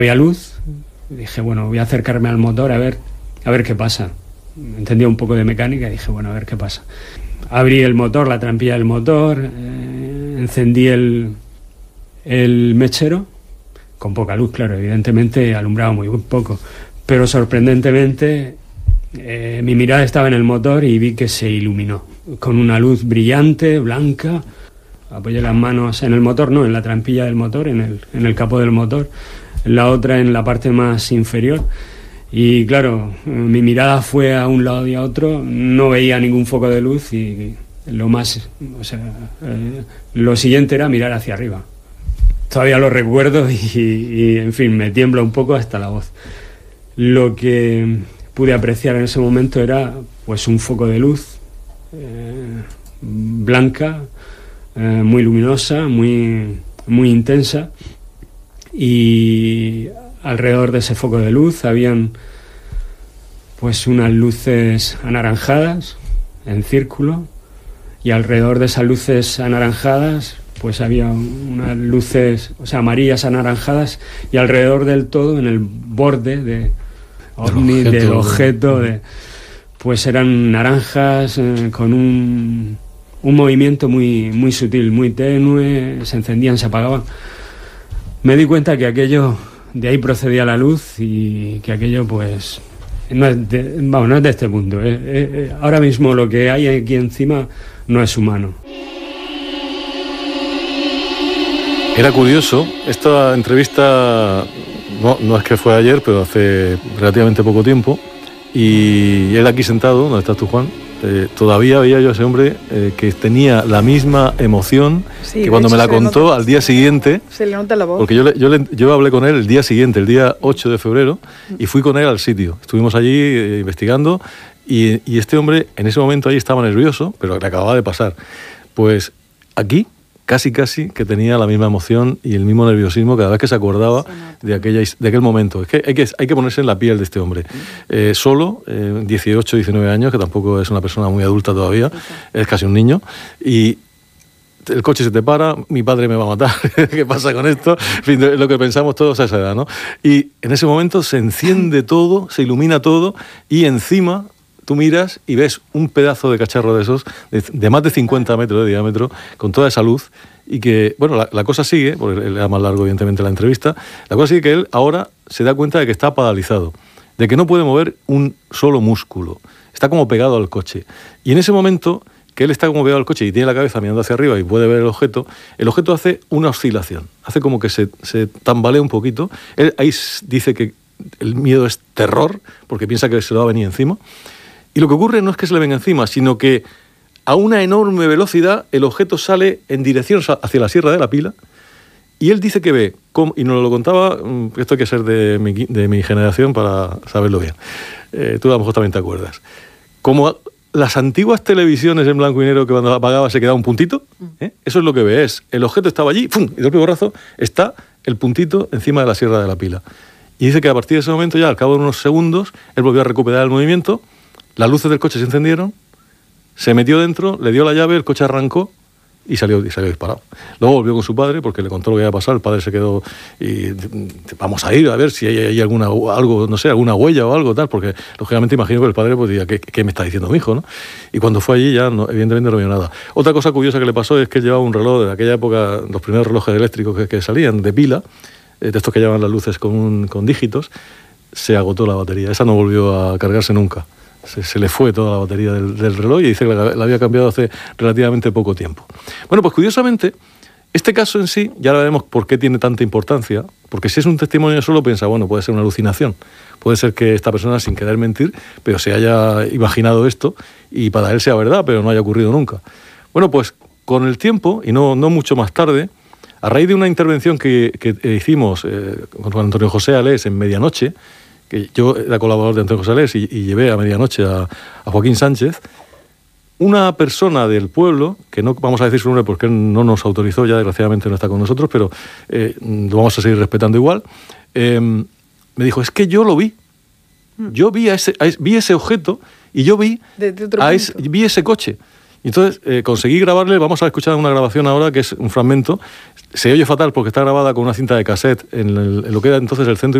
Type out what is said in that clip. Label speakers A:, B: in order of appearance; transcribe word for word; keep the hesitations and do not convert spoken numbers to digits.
A: Había luz, dije, bueno, voy a acercarme al motor a ver, a ver qué pasa. Entendía un poco de mecánica y dije, bueno, a ver qué pasa. Abrí el motor, la trampilla del motor, eh, encendí el, el mechero, con poca luz, claro, evidentemente alumbraba muy poco, pero sorprendentemente eh, mi mirada estaba en el motor y vi que se iluminó, con una luz brillante, blanca. Apoyé las manos en el motor, no, en la trampilla del motor, en el, en el capó del motor, la otra en la parte más inferior. Y claro, mi mirada fue a un lado y a otro, no veía ningún foco de luz y lo más, o sea, eh, lo siguiente era mirar hacia arriba. Todavía lo recuerdo y, y, en fin, me tiembla un poco hasta la voz. Lo que pude apreciar en ese momento era, pues, un foco de luz eh, blanca, eh, muy luminosa, muy, muy intensa, y alrededor de ese foco de luz habían pues unas luces anaranjadas en círculo, y alrededor de esas luces anaranjadas pues había unas luces, o sea, amarillas anaranjadas, y alrededor del todo, en el borde de ovni, del objeto, del objeto de, pues eran naranjas eh, con un, un movimiento muy, muy sutil, muy tenue, se encendían, se apagaban. Me di cuenta que aquello, de ahí procedía la luz, y que aquello pues no es de, vamos, no es de este mundo. Eh, eh, ahora mismo lo que hay aquí encima no es humano.
B: Era curioso, esta entrevista no, no es que fue ayer, pero hace relativamente poco tiempo, y él aquí sentado, donde estás tú, Juan, eh, todavía veía yo a ese hombre eh, que tenía la misma emoción, sí, que cuando me la contó nota, al día siguiente.
C: Se le nota la voz.
B: Porque yo, le, yo, le, yo hablé con él el día siguiente, el día ocho de febrero, y fui con él al sitio. Estuvimos allí eh, investigando, y, y este hombre en ese momento ahí estaba nervioso, pero le acababa de pasar. Pues aquí casi casi que tenía la misma emoción y el mismo nerviosismo cada vez que se acordaba de, aquella, de aquel momento. Es que hay, que hay que ponerse en la piel de este hombre. Eh, solo, eh, dieciocho, diecinueve años, que tampoco es una persona muy adulta todavía, es casi un niño, y el coche se te para, mi padre me va a matar, ¿qué pasa con esto? En fin, lo que pensamos todos a esa edad, ¿no? Y en ese momento se enciende todo, se ilumina todo, y encima tú miras y ves un pedazo de cacharro de esos, de, de más de cincuenta metros de diámetro, con toda esa luz, y que, bueno, la, la cosa sigue, porque era más largo evidentemente la entrevista, la cosa sigue que él ahora se da cuenta de que está paralizado, de que no puede mover un solo músculo, está como pegado al coche. Y en ese momento que él está como pegado al coche y tiene la cabeza mirando hacia arriba y puede ver el objeto, el objeto hace una oscilación, hace como que se, se tambalea un poquito. Él ahí dice que el miedo es terror, porque piensa que se lo va a venir encima. Y lo que ocurre no es que se le venga encima, sino que a una enorme velocidad el objeto sale en dirección hacia la Sierra de la Pila, y él dice que ve, cómo, y nos lo contaba, esto hay que ser de mi, de mi generación para saberlo bien, eh, tú a lo mejor también te acuerdas, como las antiguas televisiones en blanco y negro que cuando apagaba se quedaba un puntito, ¿eh? Eso es lo que ve, es el objeto estaba allí, ¡pum!, y de golpe borrazo está el puntito encima de la Sierra de la Pila. Y dice que a partir de ese momento, ya al cabo de unos segundos, él volvió a recuperar el movimiento, las luces del coche se encendieron, se metió dentro, le dio la llave, el coche arrancó y salió, y salió disparado. Luego volvió con su padre porque le contó lo que había pasado, el padre se quedó y vamos a ir a ver si hay, hay alguna, algo, no sé, alguna huella o algo tal, porque lógicamente imagino que el padre pues diría, ¿qué, qué me está diciendo mi hijo, no? Y cuando fue allí ya no, evidentemente no vio nada. Otra cosa curiosa que le pasó es que él llevaba un reloj de aquella época, los primeros relojes eléctricos que, que salían de pila, de estos que llevaban las luces con, con dígitos, se agotó la batería, esa no volvió a cargarse nunca. Se, se le fue toda la batería del, del reloj, y dice que la, la había cambiado hace relativamente poco tiempo. Bueno, pues curiosamente, este caso en sí, ya veremos por qué tiene tanta importancia, porque si es un testimonio solo, piensa, bueno, puede ser una alucinación, puede ser que esta persona, sin querer mentir, pero se haya imaginado esto y para él sea verdad, pero no haya ocurrido nunca. Bueno, pues con el tiempo, y no, no mucho más tarde, a raíz de una intervención que, que hicimos eh, con Antonio José Alés en Medianoche, que yo era colaborador de Antonio José Alés y, y llevé a Medianoche a, a Joaquín Sánchez, una persona del pueblo, que no vamos a decir su nombre porque él no nos autorizó, ya desgraciadamente no está con nosotros, pero eh, lo vamos a seguir respetando igual, eh, me dijo, es que yo lo vi, yo vi, a ese, a ese, vi ese objeto y yo vi,
C: de, de
B: a ese, vi ese coche. Y entonces eh, conseguí grabarle, vamos a escuchar una grabación ahora que es un fragmento. Se oye fatal porque está grabada con una cinta de cassette en, el, en lo que era entonces el Centro